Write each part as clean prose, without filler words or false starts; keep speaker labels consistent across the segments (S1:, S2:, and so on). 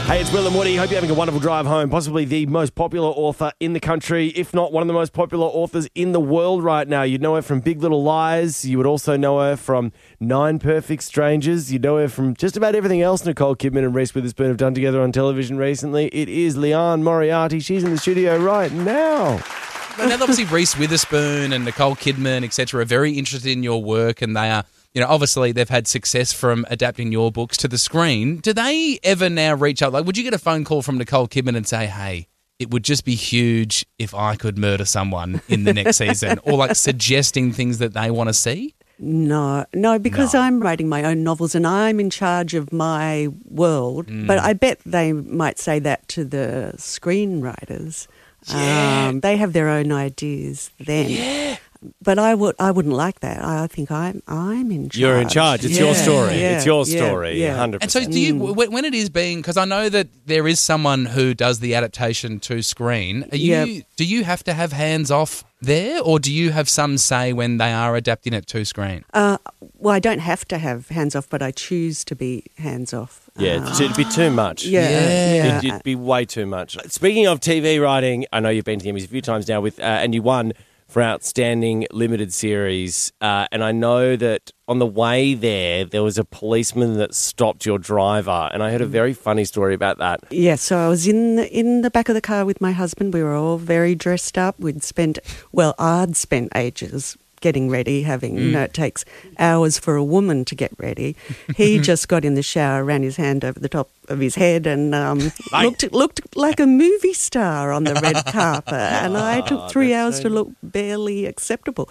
S1: Hey, it's Will and Woody. Hope you're having a wonderful drive home. Possibly the most popular author in the country, if not one of the most popular authors in the world right now. You'd know her from Big Little Lies. You would also know her from 9 Perfect Strangers. You'd know her from just about everything else Nicole Kidman and Reese Witherspoon have done together on television recently. It is Liane Moriarty. She's in the studio right now.
S2: Now, obviously, Reese Witherspoon and Nicole Kidman, etc., are very interested in your work, and they are, obviously they've had success from adapting your books to the screen. Do they ever now reach out? Like, would you get a phone call from Nicole Kidman and say, hey, it would just be huge if I could murder someone in the next season, or like suggesting things that they want to see?
S3: No, because I'm writing my own novels and I'm in charge of my world. But I bet they might say that to the screenwriters.
S1: Yeah.
S3: They have their own ideas then.
S1: Yeah.
S3: But I wouldn't like that. I think I'm in charge.
S1: You're in charge. It's your story.
S3: Yeah,
S1: It's your story,
S3: yeah.
S1: 100%.
S2: And so do you, when it is being, because I know that there is someone who does the adaptation to screen, do you have to have hands off there, or do you have some say when they are adapting it to screen?
S3: Well, I don't have to have hands off, but I choose to be hands off.
S1: Yeah, it'd be too much.
S3: Yeah.
S1: It'd be way too much. Speaking of TV writing, I know you've been to the Emmys a few times now, and you won for Outstanding Limited Series. And I know that on the way there was a policeman that stopped your driver, and I heard a very funny story about that.
S3: Yeah, so I was in the back of the car with my husband. We were all very dressed up. I'd spent ages getting ready, it takes hours for a woman to get ready. He just got in the shower, ran his hand over the top of his head and looked like a movie star on the red carpet. And I took 3 hours to look barely acceptable.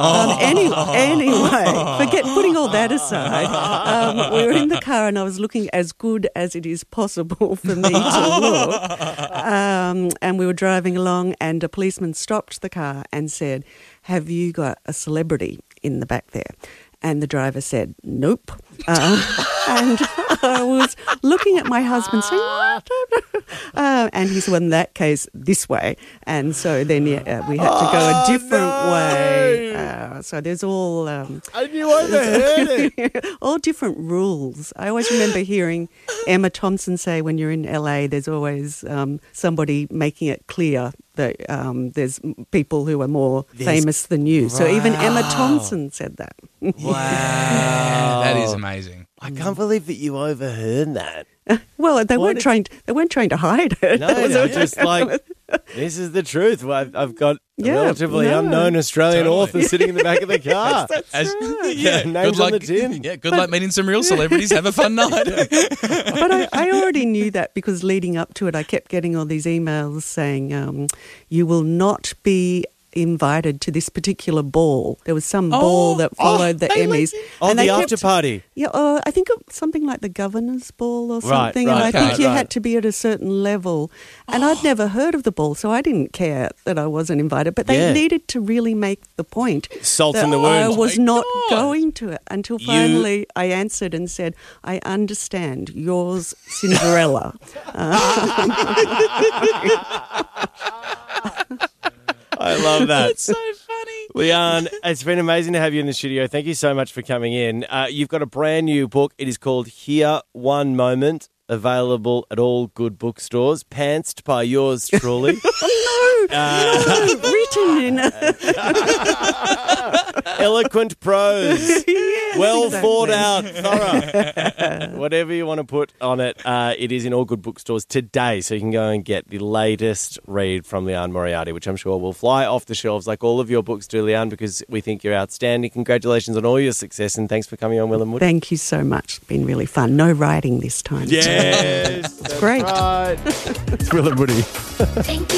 S3: Anyway, putting all that aside, we were in the car and I was looking as good as it is possible for me to look. And we were driving along and a policeman stopped the car and said, "Have you got a celebrity in the back there?" And the driver said, "Nope." And I was looking at my husband saying, "What?" And he said, "Well, in that case, this way." And so then we had to go a different way. So there's all...
S1: I knew I overheard it.
S3: all different rules. I always remember hearing Emma Thompson say when you're in LA, there's always somebody making it clear that there's people who are more famous than you. So even Emma Thompson said that.
S2: Wow. That is amazing.
S1: I can't believe that you overheard that.
S3: Well, they weren't trying to hide it.
S1: No, they're just like, this is the truth. Well, I've got a relatively unknown Australian author sitting in the back of the car.
S3: That's right.
S1: Names on the tin.
S2: Yeah, good luck meeting some real celebrities. Have a fun night.
S3: But I already knew that because leading up to it, I kept getting all these emails saying, you will not be invited to this particular ball. There was some ball that followed the Emmys.
S1: The after party.
S3: Yeah, I think it was something like the governor's ball or something. And I think you had to be at a certain level. And I'd never heard of the ball, so I didn't care that I wasn't invited. But they needed to really make the point.
S1: Salt in the wound.
S3: I was not going to it until finally I answered and said, "I understand. Yours, Cinderella."
S1: I love that.
S2: It's so funny.
S1: Liane, it's been amazing to have you in the studio. Thank you so much for coming in. You've got a brand new book. It is called Here One Moment, available at all good bookstores, pantsed by yours truly.
S3: Written in
S1: eloquent prose.
S3: Yes,
S1: well
S3: exactly.
S1: thought out, thorough. Whatever you want to put on it, it is in all good bookstores today, so you can go and get the latest read from Liane Moriarty, which I'm sure will fly off the shelves like all of your books do, Liane, because we think you're outstanding. Congratulations on all your success, and thanks for coming on Will and Woody.
S3: Thank you so much. It's been really fun. No writing this time.
S1: Yes,
S3: It's great.
S1: Right. It's Will and Woody.